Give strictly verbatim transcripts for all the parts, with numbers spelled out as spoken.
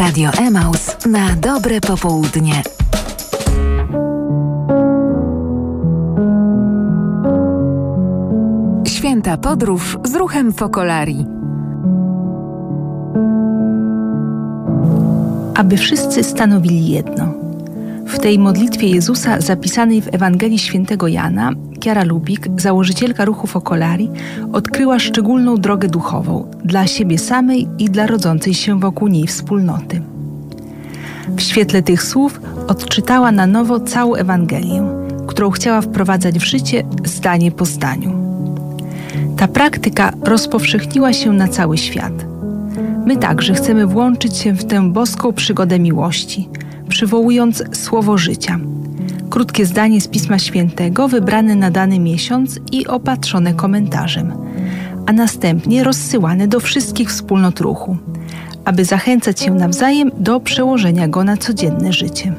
Radio Emaus na dobre popołudnie. Święta podróż z ruchem Focolari. Aby wszyscy stanowili jedno. W tej modlitwie Jezusa zapisanej w Ewangelii Świętego Jana, Chiara Lubich, założycielka ruchu Focolari, odkryła szczególną drogę duchową dla siebie samej i dla rodzącej się wokół niej wspólnoty. W świetle tych słów odczytała na nowo całą Ewangelię, którą chciała wprowadzać w życie zdanie po zdaniu. Ta praktyka rozpowszechniła się na cały świat. My także chcemy włączyć się w tę boską przygodę miłości, przywołując słowo życia. Krótkie zdanie z Pisma Świętego wybrane na dany miesiąc i opatrzone komentarzem, a następnie rozsyłane do wszystkich wspólnot ruchu, aby zachęcać się nawzajem do przełożenia go na codzienne życie.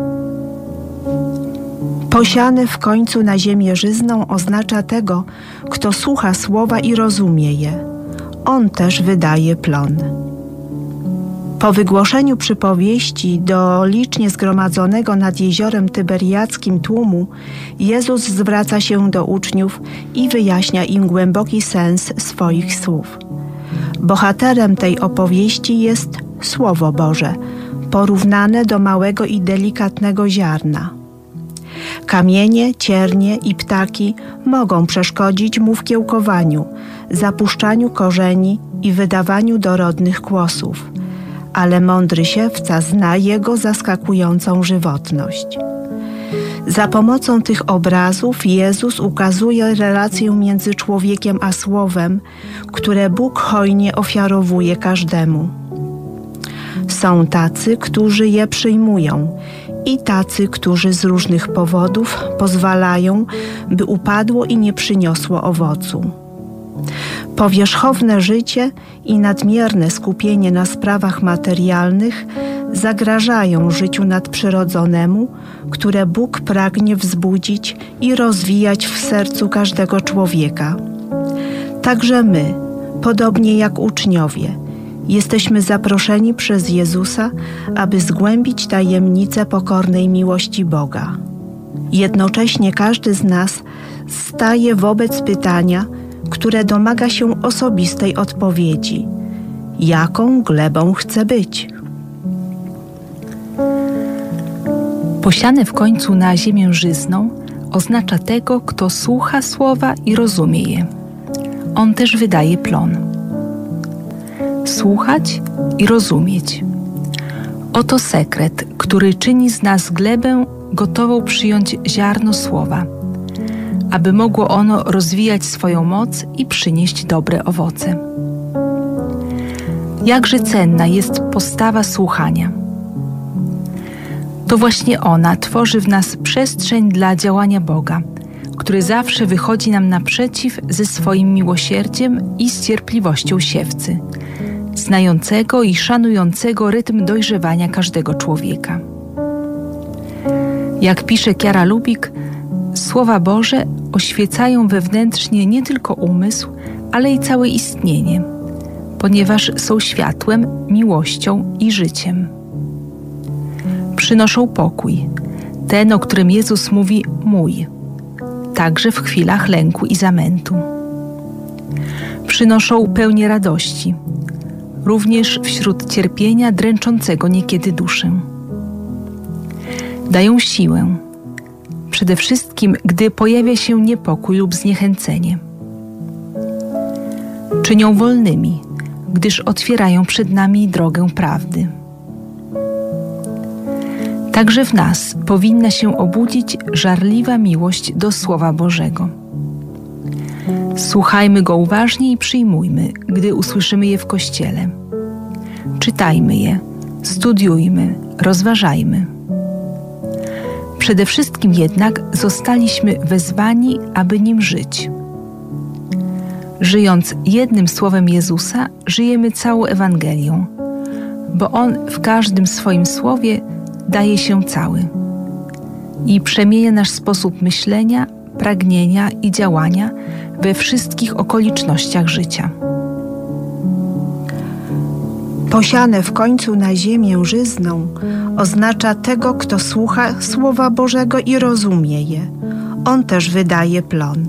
Posiane w końcu na ziemię żyzną oznacza tego, kto słucha słowa i rozumie je. On też wydaje plon. Po wygłoszeniu przypowieści do licznie zgromadzonego nad jeziorem Tyberiackim tłumu, Jezus zwraca się do uczniów i wyjaśnia im głęboki sens swoich słów. Bohaterem tej opowieści jest Słowo Boże, porównane do małego i delikatnego ziarna. Kamienie, ciernie i ptaki mogą przeszkodzić mu w kiełkowaniu, zapuszczaniu korzeni i wydawaniu dorodnych kłosów, ale mądry siewca zna jego zaskakującą żywotność. Za pomocą tych obrazów Jezus ukazuje relację między człowiekiem a Słowem, które Bóg hojnie ofiarowuje każdemu. Są tacy, którzy je przyjmują, i tacy, którzy z różnych powodów pozwalają, by upadło i nie przyniosło owocu. Powierzchowne życie i nadmierne skupienie na sprawach materialnych zagrażają życiu nadprzyrodzonemu, które Bóg pragnie wzbudzić i rozwijać w sercu każdego człowieka. Także my, podobnie jak uczniowie, jesteśmy zaproszeni przez Jezusa, aby zgłębić tajemnicę pokornej miłości Boga. Jednocześnie każdy z nas staje wobec pytania, które domaga się osobistej odpowiedzi. Jaką glebą chce być? Posiane w końcu na ziemię żyzną oznacza tego, kto słucha słowa i rozumie je. On też wydaje plon. Słuchać i rozumieć. Oto sekret, który czyni z nas glebę gotową przyjąć ziarno słowa, aby mogło ono rozwijać swoją moc i przynieść dobre owoce. Jakże cenna jest postawa słuchania. To właśnie ona tworzy w nas przestrzeń dla działania Boga, który zawsze wychodzi nam naprzeciw ze swoim miłosierdziem i z cierpliwością siewcy, znającego i szanującego rytm dojrzewania każdego człowieka. Jak pisze Chiara Lubich, Słowa Boże oświecają wewnętrznie nie tylko umysł, ale i całe istnienie, ponieważ są światłem, miłością i życiem. Przynoszą pokój, ten, o którym Jezus mówi mój, także w chwilach lęku i zamętu. Przynoszą pełnię radości, również wśród cierpienia dręczącego niekiedy duszę. Dają siłę, przede wszystkim gdy pojawia się niepokój lub zniechęcenie. Czynią wolnymi, gdyż otwierają przed nami drogę prawdy. Także w nas powinna się obudzić żarliwa miłość do Słowa Bożego. Słuchajmy go uważnie i przyjmujmy, gdy usłyszymy je w Kościele. Czytajmy je, studiujmy, rozważajmy. Przede wszystkim jednak zostaliśmy wezwani, aby nim żyć. Żyjąc jednym słowem Jezusa, żyjemy całą Ewangelią, bo On w każdym swoim słowie daje się cały i przemienia nasz sposób myślenia, pragnienia i działania we wszystkich okolicznościach życia. posiane w końcu na ziemię żyzną, oznacza tego, kto słucha Słowa Bożego i rozumie je. On też wydaje plon.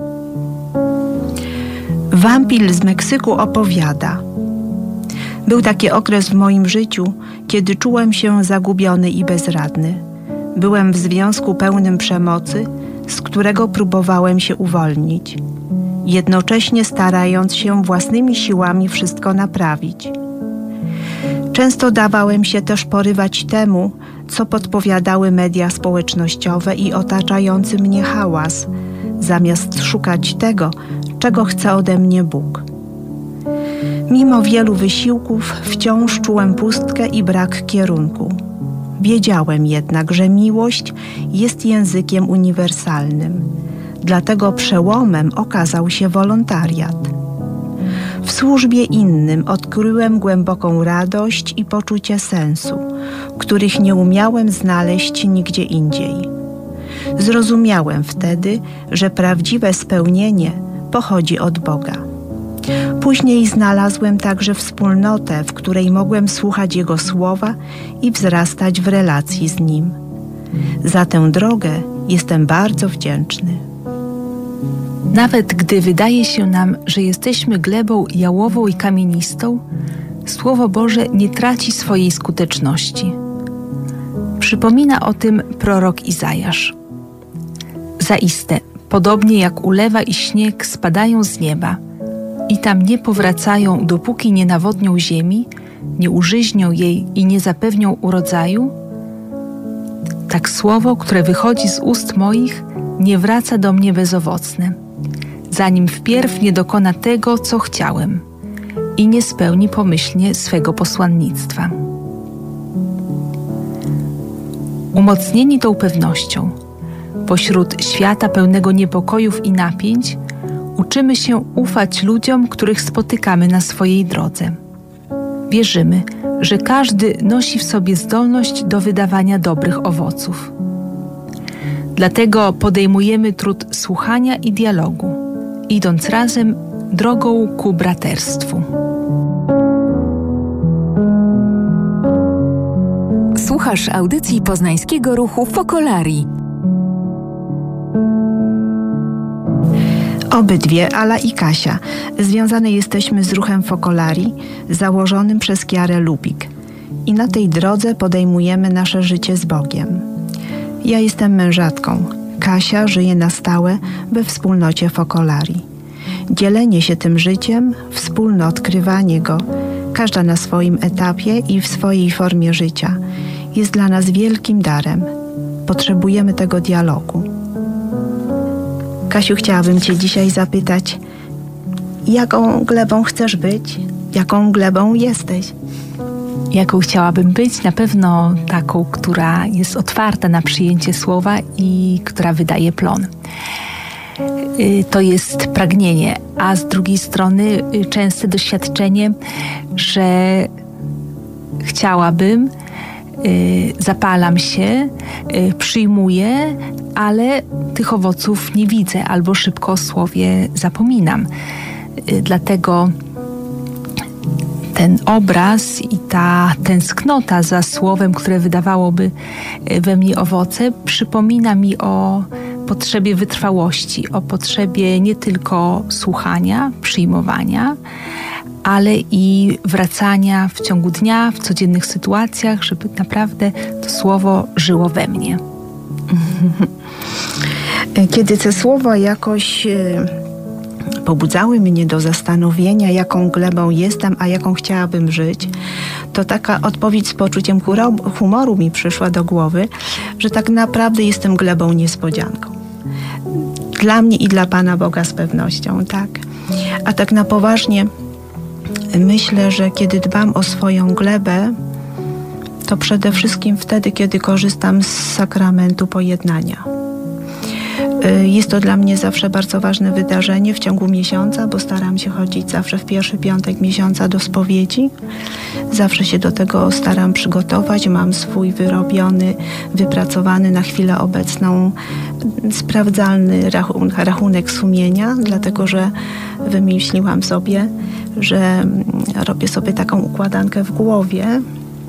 Wampil z Meksyku opowiada: był taki okres w moim życiu, kiedy czułem się zagubiony i bezradny. Byłem w związku pełnym przemocy, z którego próbowałem się uwolnić, jednocześnie starając się własnymi siłami wszystko naprawić. Często dawałem się też porywać temu, co podpowiadały media społecznościowe i otaczający mnie hałas, zamiast szukać tego, czego chce ode mnie Bóg. Mimo wielu wysiłków wciąż czułem pustkę i brak kierunku. Wiedziałem jednak, że miłość jest językiem uniwersalnym. Dlatego przełomem okazał się wolontariat. W służbie innym odkryłem głęboką radość i poczucie sensu, których nie umiałem znaleźć nigdzie indziej. Zrozumiałem wtedy, że prawdziwe spełnienie pochodzi od Boga. Później znalazłem także wspólnotę, w której mogłem słuchać Jego słowa i wzrastać w relacji z Nim. Za tę drogę jestem bardzo wdzięczny. Nawet gdy wydaje się nam, że jesteśmy glebą jałową i kamienistą, Słowo Boże nie traci swojej skuteczności. Przypomina o tym prorok Izajasz. Zaiste, podobnie jak ulewa i śnieg spadają z nieba i tam nie powracają, dopóki nie nawodnią ziemi, nie użyźnią jej i nie zapewnią urodzaju, tak słowo, które wychodzi z ust moich, nie wraca do mnie bezowocne, zanim wpierw nie dokona tego, co chciałem i nie spełni pomyślnie swego posłannictwa. Umocnieni tą pewnością, pośród świata pełnego niepokojów i napięć, uczymy się ufać ludziom, których spotykamy na swojej drodze. Wierzymy, że każdy nosi w sobie zdolność do wydawania dobrych owoców. Dlatego podejmujemy trud słuchania i dialogu, idąc razem drogą ku braterstwu. Słuchasz audycji poznańskiego ruchu Focolari. Obydwie, Ala i Kasia, związane jesteśmy z ruchem Focolari, założonym przez Kiarę Lubik. I na tej drodze podejmujemy nasze życie z Bogiem. Ja jestem mężatką. Kasia żyje na stałe we wspólnocie Focolari. Dzielenie się tym życiem, wspólne odkrywanie go, każda na swoim etapie i w swojej formie życia, jest dla nas wielkim darem. Potrzebujemy tego dialogu. Kasiu, chciałabym Cię dzisiaj zapytać, jaką glebą chcesz być? Jaką glebą jesteś? Jaką chciałabym być? Na pewno taką, która jest otwarta na przyjęcie słowa i która wydaje plon. To jest pragnienie, a z drugiej strony częste doświadczenie, że chciałabym, zapalam się, przyjmuję, ale tych owoców nie widzę albo szybko o słowie zapominam. Dlatego ten obraz i ta tęsknota za słowem, które wydawałoby we mnie owoce, przypomina mi o potrzebie wytrwałości, o potrzebie nie tylko słuchania, przyjmowania, ale i wracania w ciągu dnia, w codziennych sytuacjach, żeby naprawdę to słowo żyło we mnie. Kiedy te słowa jakoś pobudzały mnie do zastanowienia, jaką glebą jestem, a jaką chciałabym żyć, to taka odpowiedź z poczuciem humoru mi przyszła do głowy, że tak naprawdę jestem glebą niespodzianką. Dla mnie i dla Pana Boga z pewnością, tak. A tak na poważnie myślę, że kiedy dbam o swoją glebę, to przede wszystkim wtedy, kiedy korzystam z sakramentu pojednania. Jest to dla mnie zawsze bardzo ważne wydarzenie w ciągu miesiąca, bo staram się chodzić zawsze w pierwszy piątek miesiąca do spowiedzi. Zawsze się do tego staram przygotować. Mam swój wyrobiony, wypracowany na chwilę obecną sprawdzalny rachun- rachunek sumienia, dlatego że wymyśliłam sobie, że robię sobie taką układankę w głowie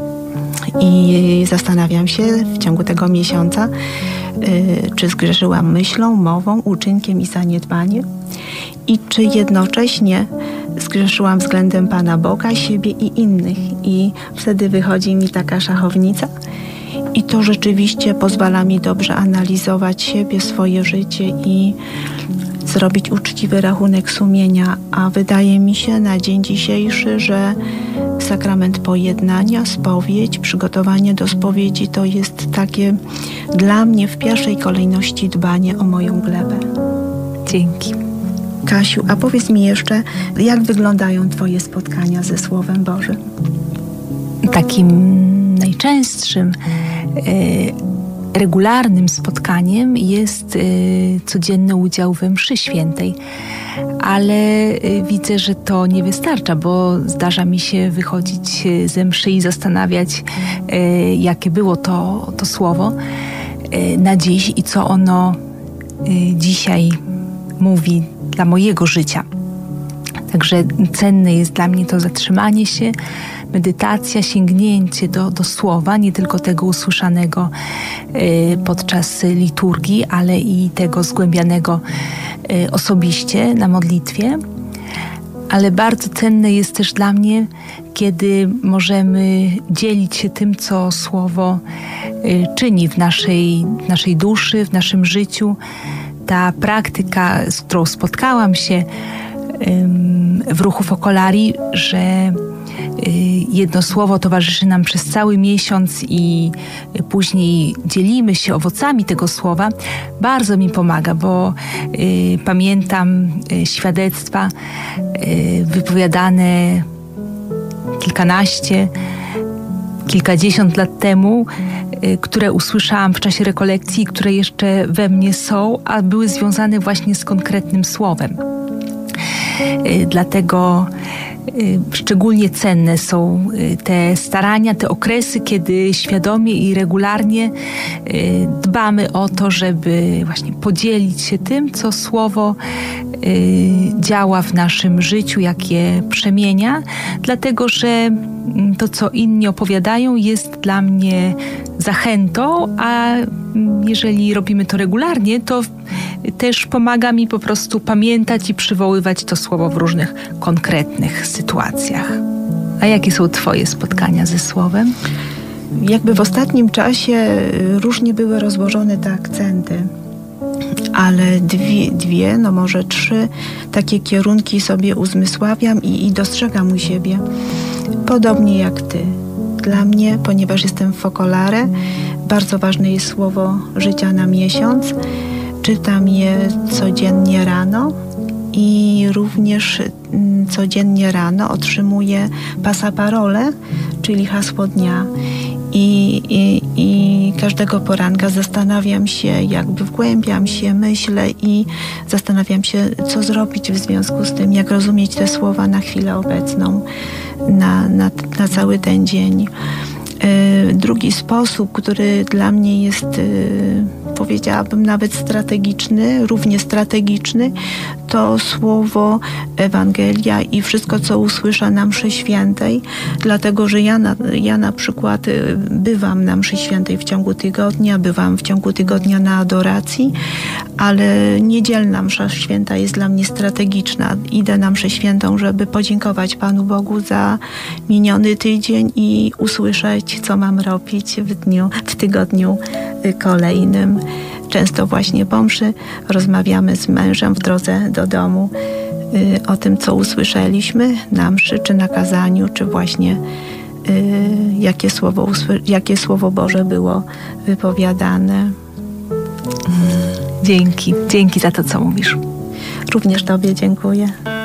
i zastanawiam się w ciągu tego miesiąca, czy zgrzeszyłam myślą, mową, uczynkiem i zaniedbaniem i czy jednocześnie zgrzeszyłam względem Pana Boga, siebie i innych. I wtedy wychodzi mi taka szachownica i to rzeczywiście pozwala mi dobrze analizować siebie, swoje życie i zrobić uczciwy rachunek sumienia. A wydaje mi się na dzień dzisiejszy, że sakrament pojednania, spowiedź, przygotowanie do spowiedzi to jest takie dla mnie w pierwszej kolejności dbanie o moją glebę. Dzięki. Kasiu, a powiedz mi jeszcze, jak wyglądają Twoje spotkania ze Słowem Bożym? Takim najczęstszym, e, regularnym spotkaniem jest e, codzienny udział we mszy świętej. Ale e, widzę, że to nie wystarcza, bo zdarza mi się wychodzić ze mszy i zastanawiać, e, jakie było to, to słowo e, na dziś i co ono e, dzisiaj mówi dla mojego życia. Także cenne jest dla mnie to zatrzymanie się, medytacja, sięgnięcie do, do słowa, nie tylko tego usłyszanego y, podczas liturgii, ale i tego zgłębianego y, osobiście na modlitwie. Ale bardzo cenne jest też dla mnie, kiedy możemy dzielić się tym, co słowo y, czyni w naszej, w naszej duszy, w naszym życiu. Ta praktyka, z którą spotkałam się w ruchu Focolari, że jedno słowo towarzyszy nam przez cały miesiąc i później dzielimy się owocami tego słowa, bardzo mi pomaga, bo y, pamiętam y, świadectwa y, wypowiadane kilkanaście, kilkadziesiąt lat temu, y, które usłyszałam w czasie rekolekcji, które jeszcze we mnie są, a były związane właśnie z konkretnym słowem. Y, dlatego y, szczególnie cenne są y, te starania, te okresy, kiedy świadomie i regularnie y, dbamy o to, żeby właśnie podzielić się tym, co słowo y, działa w naszym życiu, jak je przemienia, dlatego że to, co inni opowiadają, jest dla mnie zachętą, a jeżeli robimy to regularnie, to też pomaga mi po prostu pamiętać i przywoływać to słowo w różnych konkretnych sytuacjach. A jakie są Twoje spotkania ze Słowem? Jakby w ostatnim czasie różnie były rozłożone te akcenty, ale dwie, dwie no może trzy takie kierunki sobie uzmysławiam i, i dostrzegam u siebie. Podobnie jak Ty. Dla mnie, ponieważ jestem w Focolare, bardzo ważne jest słowo życia na miesiąc. Czytam je codziennie rano i również codziennie rano otrzymuję passaparole, czyli hasło dnia. I, i, I każdego poranka zastanawiam się, jakby wgłębiam się, myślę i zastanawiam się, co zrobić w związku z tym, jak rozumieć te słowa na chwilę obecną, na, na, na cały ten dzień. Yy, drugi sposób, który dla mnie jest, yy, powiedziałabym nawet strategiczny, równie strategiczny, to słowo Ewangelia i wszystko, co usłyszę na mszy świętej, dlatego, że ja na, ja na przykład yy, bywam na mszy świętej w ciągu tygodnia, bywam w ciągu tygodnia na adoracji, ale niedzielna msza święta jest dla mnie strategiczna. Idę na mszę świętą, żeby podziękować Panu Bogu za miniony tydzień i usłyszeć, co mam robić w dniu, w tygodniu kolejnym. Często właśnie po mszy rozmawiamy z mężem w drodze do domu y, o tym, co usłyszeliśmy na mszy, czy na kazaniu, czy właśnie y, jakie słowo, usły- jakie słowo Boże było wypowiadane. Dzięki. Dzięki za to, co mówisz. Również Tobie dziękuję.